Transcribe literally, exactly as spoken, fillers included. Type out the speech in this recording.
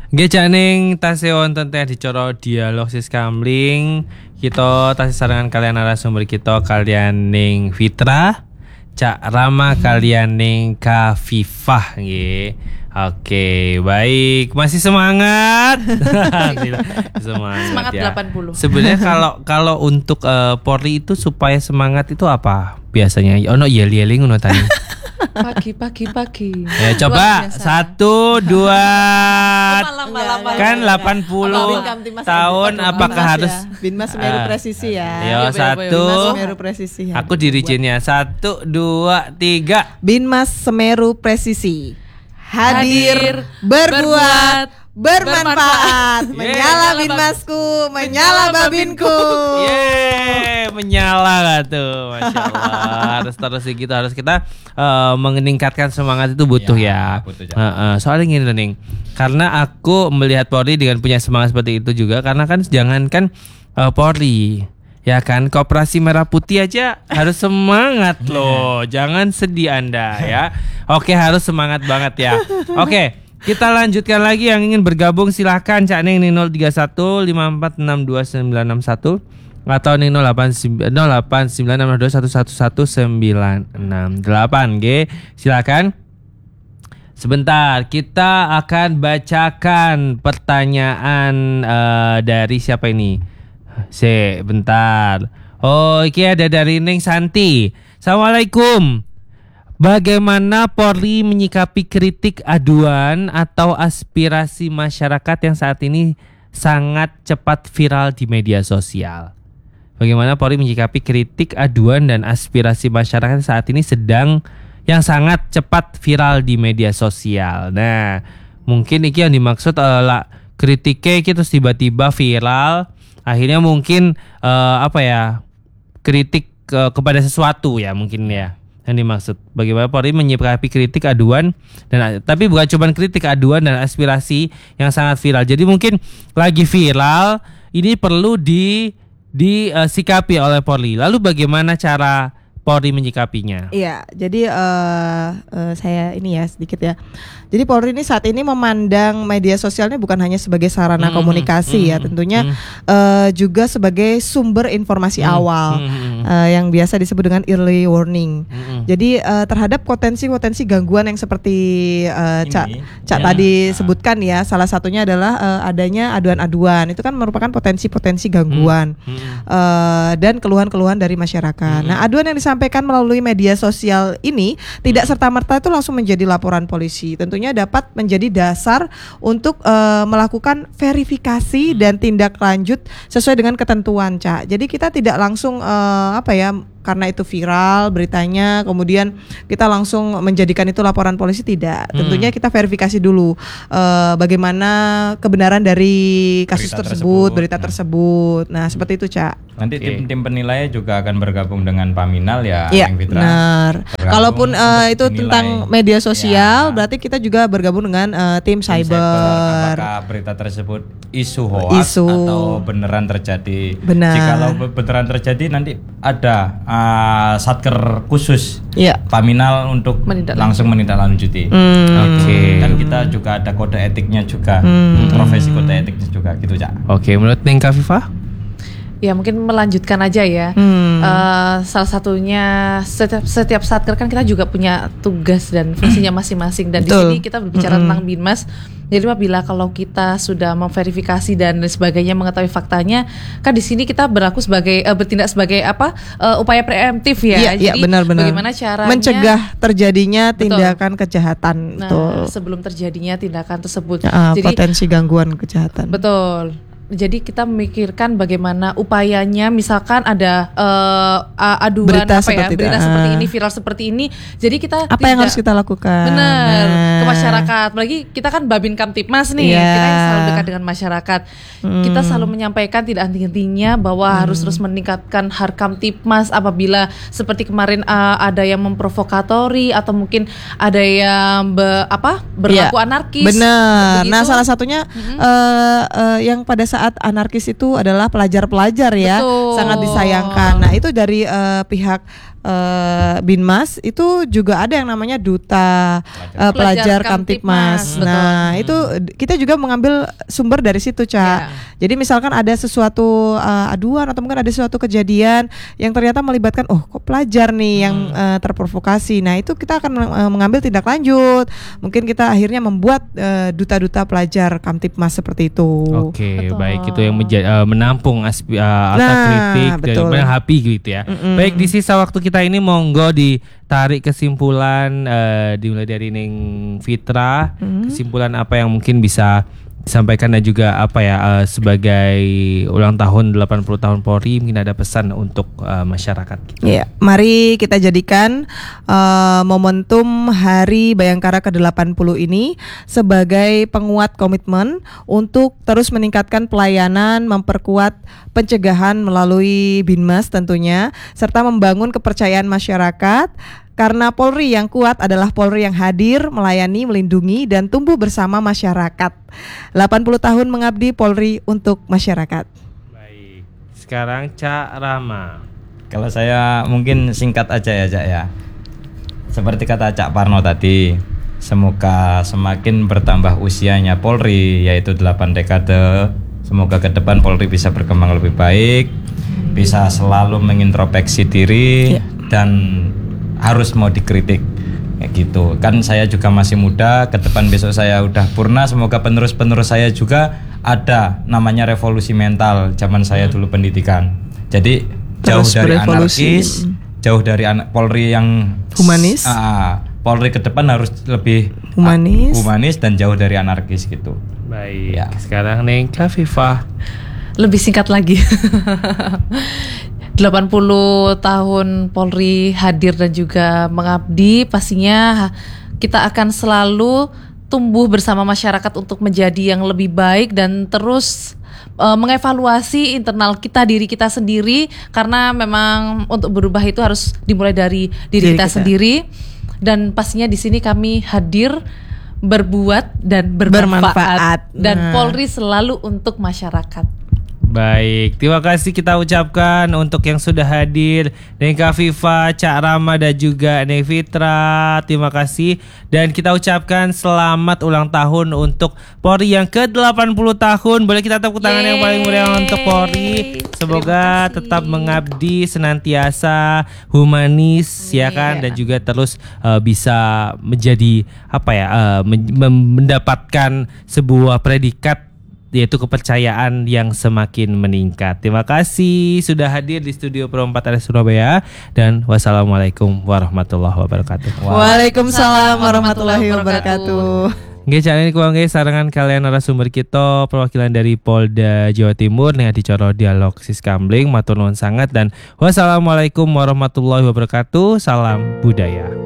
Nggih janing tasih wonten teh dicara dialog sis kamling. Kita tasih sarengan kalian narasumber kita kalian ning Fitra, Cak Rama kalian ning Kafifah nggih. Oke, baik. Masih semangat? semangat. Semangat ya. delapan puluh. Sebenarnya kalau kalau untuk uh, Polri itu supaya semangat itu apa? Biasanya ono yel-yeling ngono tadi. Pagi pagi pagi. Ya coba satu dua malam, malam, malam. kan delapan puluh tahun apakah harus Binmas Semeru Presisi ya. Ya satu. Binmas Semeru Presisi. Aku dirijennya satu dua tiga. Binmas Semeru Presisi hadir, Hadir, berbuat, berbuat, bermanfaat. bermanfaat. Menyala Yeay. Binmasku, menyala babinku. Yeay, menyala gak tuh, masya Allah. Harus terus gitu, harus kita uh, meningkatkan semangat itu butuh ya. Ya, butuh, ya. Uh, uh, soalnya gini nih, karena aku melihat Polri dengan punya semangat seperti itu juga, karena kan jangankan uh, Polri. Ya kan, Koperasi Merah Putih aja harus semangat loh. Jangan sedih Anda ya. Oke, harus semangat banget ya. Oke, kita lanjutkan lagi. Yang ingin bergabung silahkan Cak Neng nol tiga satu lima empat enam dua sembilan enam satu atau nol delapan sembilan enam dua satu satu satu sembilan enam delapan. G, silakan. Sebentar, kita akan bacakan pertanyaan uh, dari siapa ini? Sebentar. Oh, iki ada dari Neng Santi. Assalamualaikum. Bagaimana Polri menyikapi kritik, aduan atau aspirasi masyarakat yang saat ini sangat cepat viral di media sosial? Bagaimana Polri menyikapi kritik, aduan dan aspirasi masyarakat saat ini sedang yang sangat cepat viral di media sosial? Nah, mungkin iki yang dimaksud adalah kritiknya iki terus tiba-tiba viral. Akhirnya mungkin uh, apa ya, kritik uh, kepada sesuatu ya mungkin ya yang dimaksud. Bagaimana Polri menyikapi kritik, aduan dan tapi bukan cuma kritik, aduan dan aspirasi yang sangat viral. Jadi mungkin lagi viral ini perlu di disikapi oleh Polri. Lalu bagaimana cara Polri menyikapinya? Iya, jadi uh, uh, saya ini ya sedikit ya. Jadi Polri ini saat ini memandang media sosialnya bukan hanya sebagai sarana mm, komunikasi mm, ya, tentunya mm. uh, juga sebagai sumber informasi mm, awal mm, uh, yang biasa disebut dengan early warning. Mm. Jadi uh, terhadap potensi-potensi gangguan yang seperti uh, Cak Cak Ya. tadi sebutkan ya, salah satunya adalah uh, adanya aduan-aduan. Itu kan merupakan potensi-potensi gangguan Mm, mm. uh, dan keluhan-keluhan dari masyarakat. Mm. Nah, aduan yang disampaikan melalui media sosial ini tidak serta-merta itu langsung menjadi laporan polisi. Tentunya dapat menjadi dasar untuk uh, melakukan verifikasi dan tindak lanjut sesuai dengan ketentuan, Cak. Jadi kita tidak langsung uh, apa ya, karena itu viral beritanya kemudian kita langsung menjadikan itu laporan polisi, tidak. Hmm. Tentunya kita verifikasi dulu uh, bagaimana kebenaran dari kasus Berita tersebut, tersebut. berita Nah. tersebut. Nah, seperti itu, Cak. Nanti Oke. tim-tim penilai juga akan bergabung dengan Paminal ya, Iya, Neng Fitra. benar. Bergabung Kalaupun uh, untuk itu dinilai. tentang media sosial, Ya. berarti kita juga bergabung dengan uh, tim Tim cyber. Apakah berita tersebut isu hoax Isu. atau beneran terjadi? Benar. Jikalau be- beneran terjadi, nanti ada uh, satker khusus Iya. Paminal untuk Menindaklanjuti. langsung menindaklanjuti. Hmm. Oke. Dan kita juga ada kode etiknya juga, Hmm. profesi kode etiknya juga gitu, Cak. Oke, menurut Neng Kafifah? Ya mungkin melanjutkan aja ya. Hmm. Eh, salah satunya setiap setiap satker kan kita juga punya tugas dan fungsinya masing-masing, dan di Betul. sini kita berbicara Mm-mm. tentang Binmas. Jadi apabila kalau kita sudah memverifikasi dan lain sebagainya, mengetahui faktanya, kan di sini kita berlaku sebagai eh, bertindak sebagai apa eh, upaya preemptif ya. Iya, iya, Jadi benar-benar. bagaimana caranya mencegah terjadinya Betul. tindakan kejahatan. Nah, Betul. sebelum terjadinya tindakan tersebut. Ya, Jadi potensi gangguan kejahatan. betul. Jadi kita memikirkan bagaimana upayanya, misalkan ada uh, a- aduan Berita apa ya, seperti itu. berita Ah. seperti ini, viral seperti ini. Jadi kita Apa yang tidak- harus kita lakukan? Benar, Nah. ke masyarakat. Apalagi kita kan Babin Kamtipmas nih, Iya. kita yang selalu dekat dengan masyarakat. Hmm. Kita selalu menyampaikan tidak henti-hentinya bahwa harus terus meningkatkan Harkamtipmas. Apabila seperti kemarin uh, ada yang memprovokatori atau mungkin ada yang be, apa berlaku Iya. anarkis. Benar. Begitu. Nah, salah satunya eh, eh, yang pada saat anarkis itu adalah pelajar-pelajar ya, Betul. sangat disayangkan. Nah, itu dari eh, pihak uh, Binmas itu juga ada yang namanya duta uh, Pelajar pelajar Kamtipmas. Kamtipmas, Nah, itu kita juga mengambil sumber dari situ, Ca. Ya. Jadi misalkan ada sesuatu uh, aduan atau mungkin ada suatu kejadian yang ternyata melibatkan oh kok pelajar nih yang uh, terprovokasi. Nah, itu kita akan uh, mengambil tindak lanjut. Mungkin kita akhirnya membuat uh, duta-duta pelajar Kamtipmas seperti itu. Oke, Betul. baik itu yang menja- uh, menampung aspi, uh, alta Nah, kritik dan betul. menanggapi gitu ya. Mm-mm. Baik, di sisa waktu kita ini monggo ditarik kesimpulan uh, dimulai dari Neng Fitra, kesimpulan apa yang mungkin bisa disampaikan dan juga apa ya uh, sebagai ulang tahun delapan puluh tahun Polri, mungkin ada pesan untuk uh, masyarakat kita. Ya, mari kita jadikan uh, momentum Hari Bayangkara ke delapan puluh ini sebagai penguat komitmen untuk terus meningkatkan pelayanan, memperkuat pencegahan melalui Binmas tentunya, serta membangun kepercayaan masyarakat. Karena Polri yang kuat adalah Polri yang hadir, melayani, melindungi, dan tumbuh bersama masyarakat. delapan puluh tahun mengabdi Polri untuk masyarakat. Baik, sekarang Cak Rama. Kalau saya mungkin singkat aja ya, Cak ya. Seperti kata Cak Parno tadi, semoga semakin bertambah usianya Polri, yaitu delapan dekade. Semoga ke depan Polri bisa berkembang lebih baik, bisa selalu mengintrospeksi diri, Ya. dan harus mau dikritik kayak gitu. Kan saya juga masih muda, ke depan besok saya udah purna, semoga penerus-penerus saya juga ada namanya revolusi mental zaman saya dulu pendidikan. Jadi jauh Terus dari berevolusi. anarkis, jauh dari an- Polri yang Humanis. Ah, Polri ke depan harus lebih Humanis. ah, humanis dan jauh dari anarkis gitu. Baik, Ya. sekarang Neng Kafifah. Lebih singkat lagi. delapan puluh tahun Polri hadir dan juga mengabdi, pastinya kita akan selalu tumbuh bersama masyarakat untuk menjadi yang lebih baik dan terus uh, mengevaluasi internal kita, diri kita sendiri, karena memang untuk berubah itu harus dimulai dari diri, Diri kita, kita. sendiri. Dan pastinya di sini kami hadir berbuat dan bermanfaat, Bermanfaat. dan Nah. Polri selalu untuk masyarakat. Baik, terima kasih kita ucapkan untuk yang sudah hadir, Neng Kafifa, Cak Rama dan juga Neng Fitra. Terima kasih dan kita ucapkan selamat ulang tahun untuk Polri yang ke delapan puluh tahun. Boleh kita tepuk tangan yang paling meriah untuk Polri. Semoga Terima kasih. tetap mengabdi senantiasa humanis ya kan, Iya. dan juga terus uh, bisa menjadi apa ya uh, men- mem- mendapatkan sebuah predikat, yaitu kepercayaan yang semakin meningkat. Terima kasih sudah hadir di studio Pro empat R S Surabaya dan wassalamualaikum warahmatullahi wabarakatuh. Waalaikumsalam warahmatullahi wabarakatuh. Nggih, cara ini kuangge sarangan kalian narasumber kita perwakilan dari Polda Jawa Timur nih dicara dialog Siskambling, matur nuwun sangat dan wassalamualaikum warahmatullahi wabarakatuh. Salam budaya.